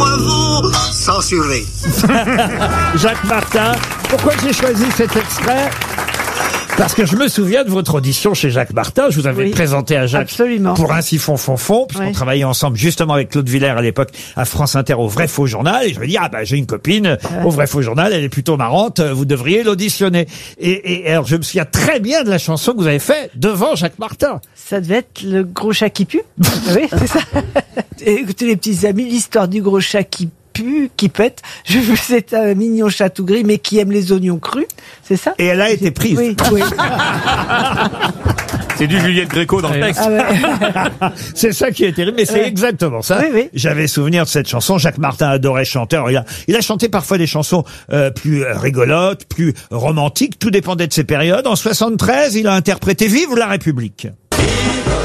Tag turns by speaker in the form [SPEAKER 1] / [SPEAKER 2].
[SPEAKER 1] moi vous censurez.
[SPEAKER 2] Jacques Martin. Pourquoi j'ai choisi cet extrait ? Parce que je me souviens de votre audition chez Jacques Martin. Je vous avais présenté à Jacques pour Un siphon fond fond, puisqu'on travaillait ensemble justement avec Claude Villers à l'époque à France Inter au Vrai Faux Journal. Et je me dis, j'ai une copine au Vrai Faux Journal, elle est plutôt marrante, vous devriez l'auditionner. Et alors je me souviens très bien de la chanson que vous avez faite devant Jacques Martin.
[SPEAKER 3] Ça devait être le gros chat qui pue. Oui, c'est ça. Écoutez les petits amis, l'histoire du gros chat qui pue, qui pète. C'est un mignon chat tout gris, mais qui aime les oignons crus. C'est ça?
[SPEAKER 2] Et elle a été prise.
[SPEAKER 3] Oui.
[SPEAKER 4] C'est du Juliette Gréco dans le texte.
[SPEAKER 2] C'est ça qui est terrible, mais c'est exactement ça. J'avais souvenir de cette chanson. Jacques Martin adorait chanter. Alors, il a chanté parfois des chansons plus rigolotes, plus romantiques. Tout dépendait de ses périodes. En 73, il a interprété Vive la République.